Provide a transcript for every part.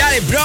Dale, bro.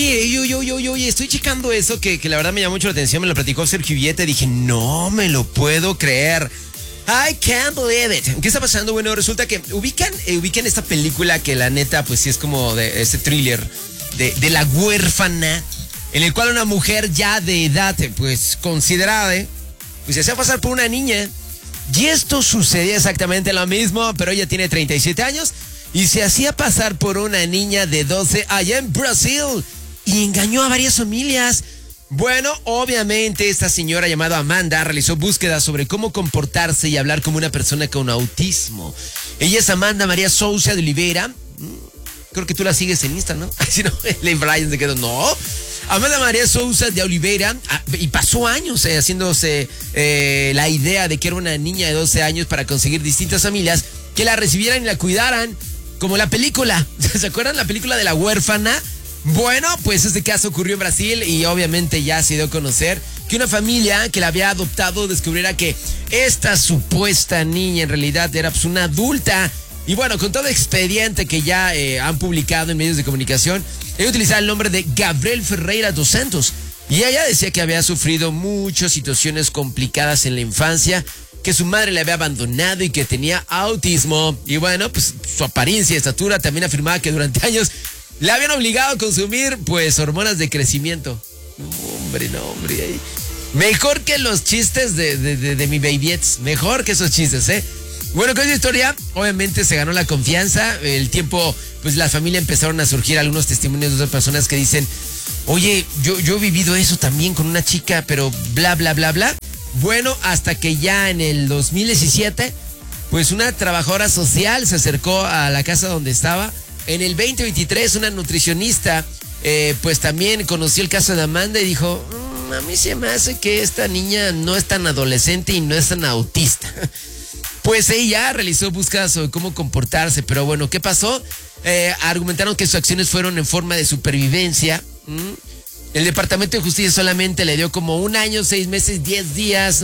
Oye, estoy checando eso que la verdad me llamó mucho la atención. Me lo platicó Sergio Villeta. Dije, no me lo puedo creer. I can't believe it. ¿Qué está pasando? Bueno, resulta que ubican esta película que la neta, pues sí es como de ese thriller de La Huérfana, en el cual una mujer ya de edad, pues considerada, pues se hacía pasar por una niña. Y esto sucedía exactamente lo mismo, pero ella tiene 37 años y se hacía pasar por una niña de 12 allá en Brasil y engañó a varias familias. Bueno, obviamente esta señora llamada Amanda realizó búsquedas sobre cómo comportarse y hablar como una persona con autismo. Ella es Amanda María Sousa de Oliveira. Creo que tú la sigues en Insta, ¿no? Si no, Ley Bryan se quedó. No. Amanda María Sousa de Oliveira, y pasó años haciéndose la idea de que era una niña de 12 años para conseguir distintas familias que la recibieran y la cuidaran, como la película. ¿Se acuerdan la película de La Huérfana? Bueno, pues este caso ocurrió en Brasil y obviamente ya se dio a conocer que una familia que la había adoptado descubriera que esta supuesta niña en realidad era pues una adulta. Y bueno, con todo expediente que ya han publicado en medios de comunicación, ella utilizaba el nombre de Gabriel Ferreira dos Santos. Y ella decía que había sufrido muchas situaciones complicadas en la infancia, que su madre le había abandonado y que tenía autismo. Y bueno, pues su apariencia y estatura también afirmaba que durante años le habían obligado a consumir, pues, hormonas de crecimiento. No, hombre. Mejor que los chistes de mi Babyettes. Mejor que esos chistes, ¿eh? Bueno, con esa historia, obviamente se ganó la confianza. El tiempo, pues la familia empezaron a surgir algunos testimonios de otras personas que dicen, oye, yo he vivido eso también con una chica, pero bla. Bueno, hasta que ya en el 2017, pues una trabajadora social se acercó a la casa donde estaba. En el 2023, una nutricionista, pues también conoció el caso de Amanda y dijo, a mí se me hace que esta niña no es tan adolescente y no es tan autista. Pues ella realizó búsquedas sobre cómo comportarse, pero bueno, ¿qué pasó? Argumentaron que sus acciones fueron en forma de supervivencia. El Departamento de Justicia solamente le dio como 1 año, 6 meses, 10 días.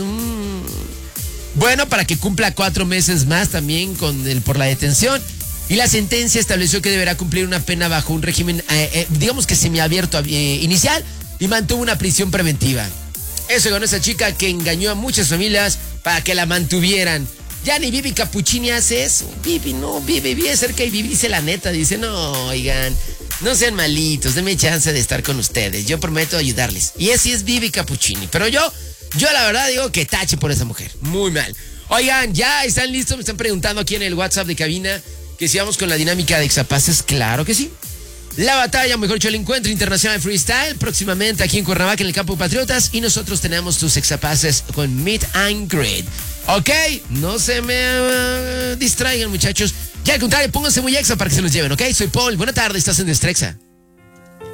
Bueno, para que cumpla 4 meses más también por la detención. Y la sentencia estableció que deberá cumplir una pena bajo un régimen, digamos que semiabierto inicial, y mantuvo una prisión preventiva. Eso ganó esa chica que engañó a muchas familias para que la mantuvieran. Ya ni Vivi Cappuccini hace eso. Vivi es cerca y Vivi dice la neta. Dice, no, oigan, no sean malitos, denme chance de estar con ustedes. Yo prometo ayudarles. Y así es Vivi Cappuccini. Pero yo la verdad digo que tache por esa mujer. Muy mal. Oigan, ¿ya están listos? Me están preguntando aquí en el WhatsApp de cabina que si vamos con la dinámica de Exapases. Claro que sí. La batalla, o mejor dicho, el encuentro internacional de freestyle, próximamente aquí en Cuernavaca, en el Campo Patriotas. Y nosotros tenemos tus Exapases con Meet and Greet. Ok, no se me distraigan, muchachos. Ya al contrario, pónganse muy exa para que se los lleven, ¿ok? Soy Paul, buena tarde, estás en Destrexa.